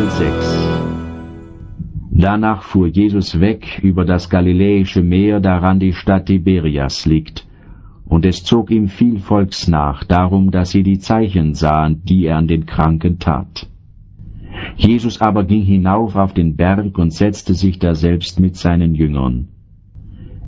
Kapitel 6. Danach fuhr Jesus weg über das Galiläische Meer, daran die Stadt Tiberias liegt. Und es zog ihm viel Volks nach, darum, dass sie die Zeichen sahen, die er an den Kranken tat. Jesus aber ging hinauf auf den Berg und setzte sich daselbst mit seinen Jüngern.